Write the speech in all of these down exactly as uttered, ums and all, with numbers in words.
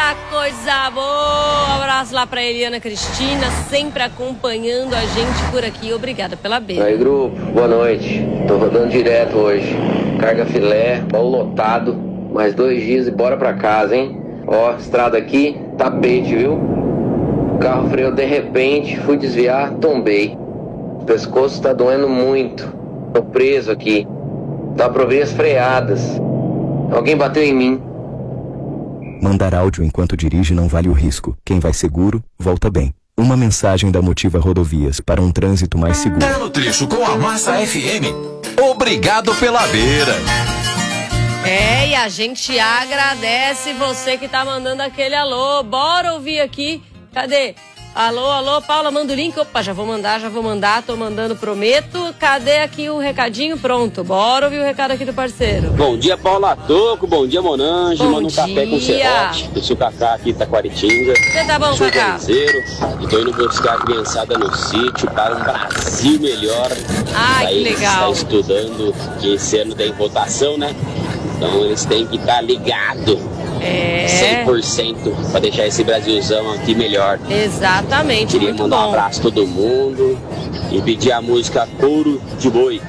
Eita, coisa boa! Um abraço lá pra Eliana Cristina, sempre acompanhando a gente por aqui. Obrigada pela beira. Aí, grupo, boa noite. Tô rodando direto hoje. Carga filé, baú lotado. Mais dois dias e bora pra casa, hein? Ó, estrada aqui, tapete, viu? O carro freou de repente, fui desviar, tombei. O pescoço tá doendo muito. Tô preso aqui. Dá pra ouvir as freadas. Alguém bateu em mim. Mandar áudio enquanto dirige não vale o risco. Quem vai seguro, volta bem. Uma mensagem da Motiva Rodovias para um trânsito mais seguro. Tá no trecho com a Massa F M. Obrigado pela beira. É, e a gente agradece você que tá mandando aquele alô. Bora ouvir aqui. Cadê? Alô, alô, Paula, manda o link. Opa, já vou mandar, já vou mandar, tô mandando, prometo. Cadê aqui o recadinho? Pronto, bora ouvir o recado aqui do parceiro. Bom dia, Paula Toco, bom dia, Monange. Manda um café com serrote. Eu sou o Cacá aqui, Taquaritinga. Você tá bom, sou Cacá? E tô indo buscar a criançada no sítio para um Brasil melhor. Ai, que legal. Está estudando, que esse ano tem votação, né? Então eles têm que estar ligados. É. cem por cento para deixar esse Brasilzão aqui melhor. Exatamente, Queria muito mandar bom. um abraço a todo mundo e pedir a música Couro de Boi.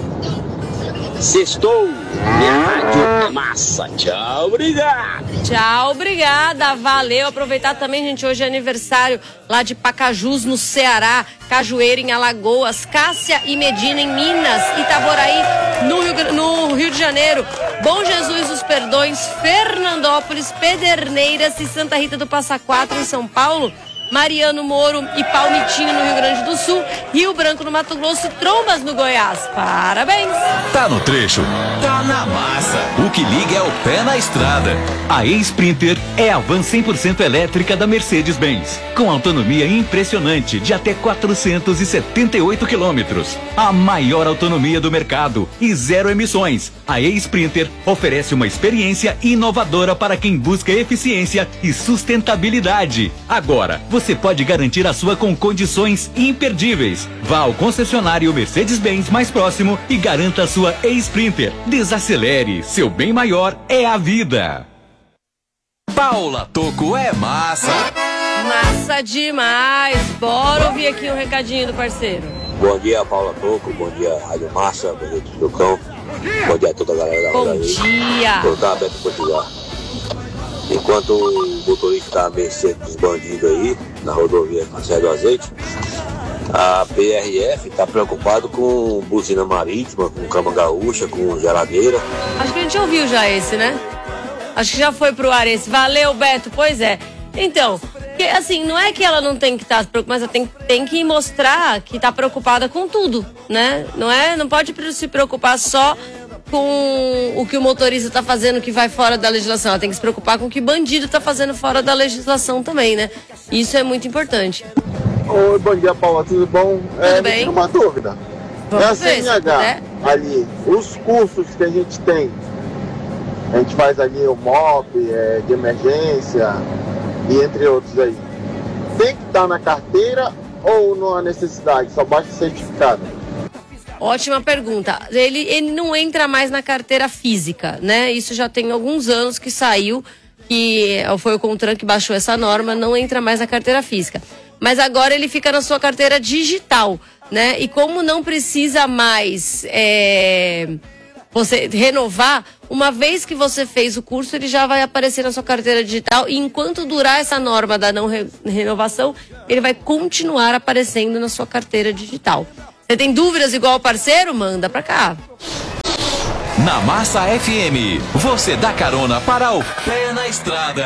Sextou, minha rádio é massa. Tchau, obrigado. Tchau, obrigada, valeu. Aproveitar também, gente, hoje é aniversário lá de Pacajus, no Ceará, Cajueira, em Alagoas, Cássia e Medina, em Minas, Itaboraí, no Rio, no Rio de Janeiro, Bom Jesus dos Perdões, Fernandópolis, Pederneiras e Santa Rita do Passa Quatro, em São Paulo, Mariano Moro e Palmitinho, no Rio Grande do Sul, Rio Branco, no Mato Grosso e Trombas, no Goiás. Parabéns! Tá no trecho, tá na massa. O que liga é o pé na estrada. A E-Sprinter é a van cem por cento elétrica da Mercedes-Benz, com autonomia impressionante de até quatrocentos e setenta e oito quilômetros. A maior autonomia do mercado e zero emissões. A E-Sprinter oferece uma experiência inovadora para quem busca eficiência e sustentabilidade. Agora, você pode garantir a sua com condições imperdíveis. Vá ao concessionário Mercedes-Benz mais próximo e garanta a sua E-Sprinter. Desacelere, seu bem maior é a vida. Paula Toco é massa. Massa demais! Bora ouvir aqui um recadinho do parceiro. Bom dia, Paula Toco. Bom dia, Rádio Massa. Bom dia, Tucão. Bom dia a toda a galera da Bom dia! Tocar Beto Portugal. Enquanto o motorista está à mercê dos bandidos aí, na rodovia Cacé do Azeite, a P R F está preocupado com buzina marítima, com cama gaúcha, com geladeira. Acho que a gente ouviu já esse, né? Acho que já foi pro ar esse. Valeu, Beto. Pois é. Então, que, assim, não é que ela não tem que estar se preocupada, mas ela tem, tem que mostrar que está preocupada com tudo, né? Não é? Não pode se preocupar só com o que o motorista está fazendo que vai fora da legislação. Ela tem que se preocupar com o que o bandido está fazendo fora da legislação também, né? Isso é muito importante. Oi, bom dia, Paula, tudo bom? Tudo é, bem? Me tira uma dúvida. Vamos é a ver, C N H, ali, os cursos que a gente tem, a gente faz ali o M O P, é, de emergência e entre outros aí. Tem que estar na carteira ou não há necessidade, só basta certificado? Ótima pergunta. Ele, ele não entra mais na carteira física, né? Isso já tem alguns anos que saiu, que foi o CONTRAN que baixou essa norma, não entra mais na carteira física. Mas agora ele fica na sua carteira digital, né? E como não precisa mais é, você renovar, uma vez que você fez o curso, ele já vai aparecer na sua carteira digital. E enquanto durar essa norma da não re- renovação, ele vai continuar aparecendo na sua carteira digital. Você tem dúvidas igual o parceiro? Manda pra cá. Na Massa F M, você dá carona para o pé na estrada.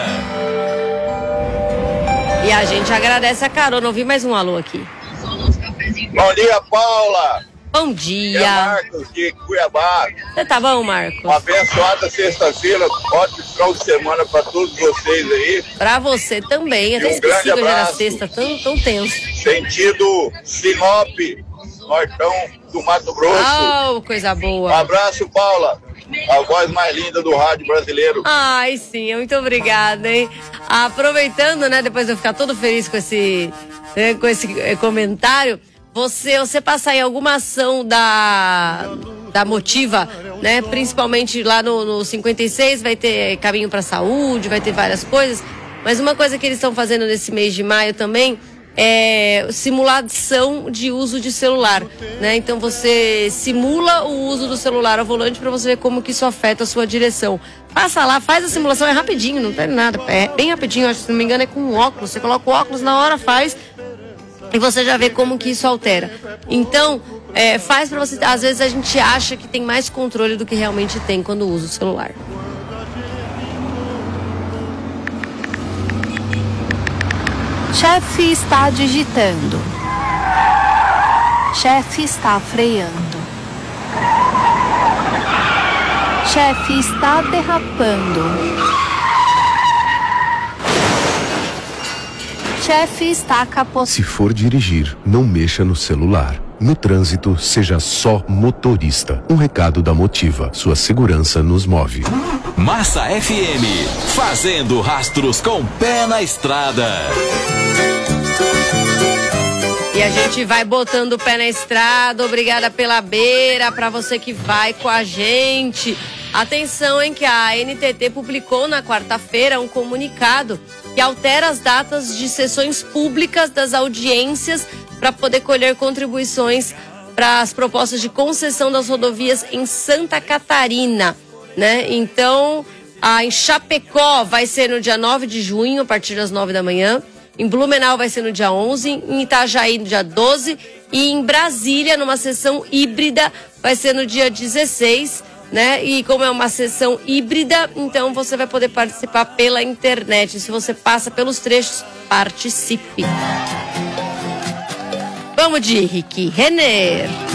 E a gente agradece a carona. Ouvi mais um alô aqui. Bom dia, Paula. Bom dia. É Marcos de Cuiabá. Você tá bom, Marcos? Uma abençoada sexta-feira, ótimo final de semana para todos vocês aí. Pra você também. Eu até um esqueci que hoje era abraço. sexta, tão, tão tenso. Sentido Sinop, Nortão do Mato Grosso. Oh, coisa boa. Um abraço, Paula. A voz mais linda do rádio brasileiro. Ai, sim, muito obrigada, hein? Aproveitando, né, depois de eu ficar todo feliz com esse, né, com esse eh, comentário, você, você passar em alguma ação da, da Motiva, né, principalmente lá no, no cinquenta e seis, vai ter caminho pra saúde, vai ter várias coisas. Mas uma coisa que eles estão fazendo nesse mês de maio também é simulação de uso de celular, né? Então você simula o uso do celular ao volante para você ver como que isso afeta a sua direção. Passa lá, faz a simulação, é rapidinho, não tem nada, é bem rapidinho, acho que se não me engano é com óculos, você coloca o óculos na hora, faz e você já vê como que isso altera. Então, é, faz para você, às vezes a gente acha que tem mais controle do que realmente tem quando usa o celular. Chefe está digitando. Chefe está freando. Chefe está derrapando. Chefe está capotando. Se for dirigir, não mexa no celular. No trânsito, seja só motorista. Um recado da Motiva. Sua segurança nos move. Massa F M, fazendo rastros com pé na estrada. E a gente vai botando o pé na estrada. Obrigada pela beira, para você que vai com a gente. Atenção, hein, que a N T T publicou na quarta-feira um comunicado que altera as datas de sessões públicas das audiências para poder colher contribuições para as propostas de concessão das rodovias em Santa Catarina, né? Então, a, em Chapecó vai ser no dia nove de junho, a partir das nove da manhã. Em Blumenau vai ser no dia onze, em Itajaí no dia doze e em Brasília, numa sessão híbrida, vai ser no dia dezesseis, né? E como é uma sessão híbrida, então você vai poder participar pela internet. Se você passa pelos trechos, participe. Vamos de Henrique Renner.